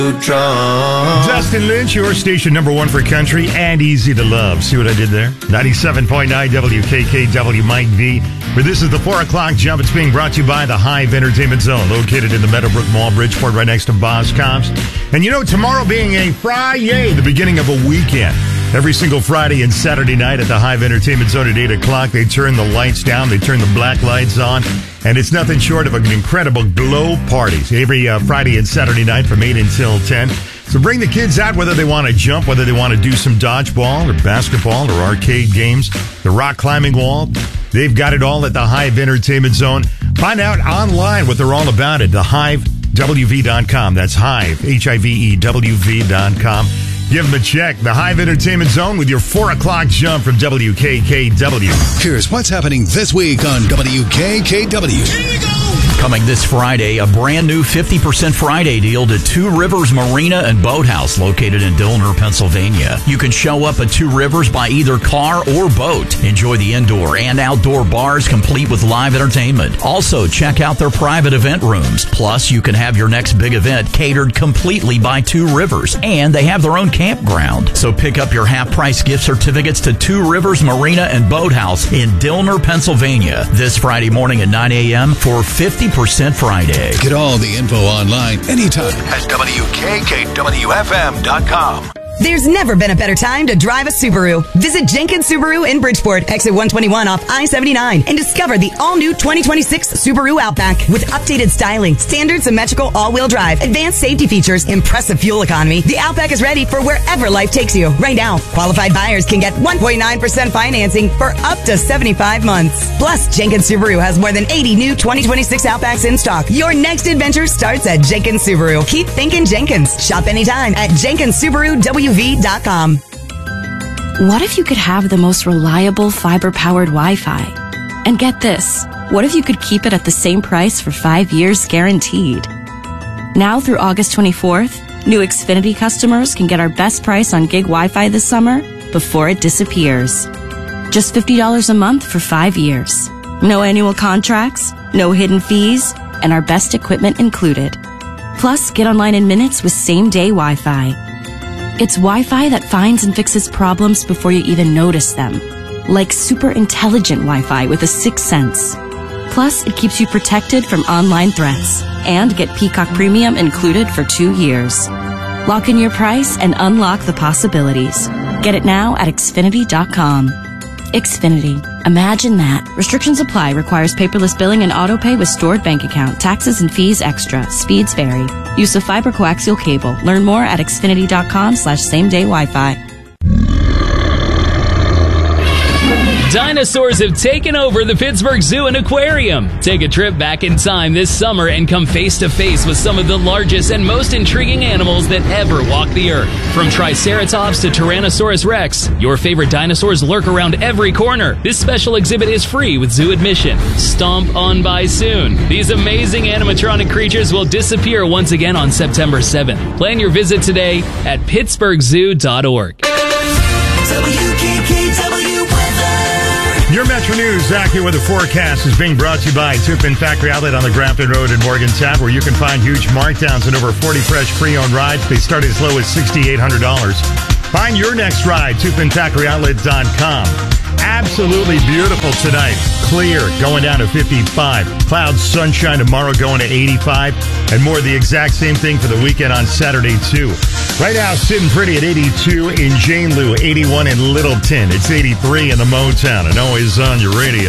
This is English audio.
Dustin Lynch, your station number one for country and easy to love. See what I did there? 97.9 WKKW Mike V. Where this is the 4 o'clock jump. It's being brought to you by the Hive Entertainment Zone, located in the Meadowbrook Mall, Bridgeport, right next to Boscomps. And you know, tomorrow being a Friday, the beginning of a weekend. Every single Friday and Saturday night at the Hive Entertainment Zone at 8 o'clock, they turn the lights down, they turn the black lights on, and it's nothing short of an incredible glow parties every Friday and Saturday night from 8 until 10. So bring the kids out, whether they want to jump, whether they want to do some dodgeball or basketball or arcade games, the rock climbing wall. They've got it all at the Hive Entertainment Zone. Find out online what they're all about at thehivewv.com. That's Hive, HIVEWV.com. Give them a check. The Hive Entertainment Zone with your 4 o'clock jump from WKKW. Here's what's happening this week on WKKW. Here we go. Coming this Friday, a brand new 50% Friday deal to Two Rivers Marina and Boathouse located in Dillner, Pennsylvania. You can show up at Two Rivers by either car or boat. Enjoy the indoor and outdoor bars complete with live entertainment. Also, check out their private event rooms. Plus, you can have your next big event catered completely by Two Rivers. And they have their own campground. So pick up your half-price gift certificates to Two Rivers Marina and Boathouse in Dillner, Pennsylvania this Friday morning at 9 a.m. for 50% Friday. Get all the info online anytime at WKKWFM.com. There's never been a better time to drive a Subaru. Visit Jenkins Subaru in Bridgeport, exit 121 off I-79, and discover the all-new 2026 Subaru Outback. With updated styling, standard symmetrical all-wheel drive, advanced safety features, impressive fuel economy, the Outback is ready for wherever life takes you. Right now, qualified buyers can get 1.9% financing for up to 75 months. Plus, Jenkins Subaru has more than 80 new 2026 Outbacks in stock. Your next adventure starts at Jenkins Subaru. Keep thinking Jenkins. Shop anytime at JenkinsSubaruWV.com. What if you could have the most reliable fiber-powered Wi-Fi? And get this, what if you could keep it at the same price for 5 years guaranteed? Now through August 24th, new Xfinity customers can get our best price on gig Wi-Fi this summer before it disappears. Just $50 a month for 5 years. No annual contracts, no hidden fees, and our best equipment included. Plus, get online in minutes with same-day Wi-Fi. It's Wi-Fi that finds and fixes problems before you even notice them. Like super intelligent Wi-Fi with a sixth sense. Plus, it keeps you protected from online threats. And get Peacock Premium included for 2 years. Lock in your price and unlock the possibilities. Get it now at Xfinity.com. Xfinity. Imagine that. Restrictions apply. Requires paperless billing and autopay with stored bank account. Taxes and fees extra. Speeds vary. Use of fiber coaxial cable. Learn more at Xfinity.com/same-day Wi-Fi. Dinosaurs have taken over the Pittsburgh Zoo and Aquarium. Take a trip back in time this summer and come face to face with some of the largest and most intriguing animals that ever walked the earth. From Triceratops to Tyrannosaurus Rex, your favorite dinosaurs lurk around every corner. This special exhibit is free with zoo admission. Stomp on by soon. These amazing animatronic creatures will disappear once again on September 7th. Plan your visit today at pittsburghzoo.org. Your Metro News AccuWeather forecast is being brought to you by Tupin Factory Outlet on the Grafton Road in Morgantown, where you can find huge markdowns and over 40 fresh pre-owned rides. They start as low as $6,800. Find your next ride, TupinFactoryOutlet.com. Absolutely beautiful tonight. Clear, going down to 55. Clouds, sunshine tomorrow, going to 85. And more of the exact same thing for the weekend on Saturday, too. Right now, sitting pretty at 82 in Jane Lou, 81 in Littleton. It's 83 in the Motown, and always on your radio.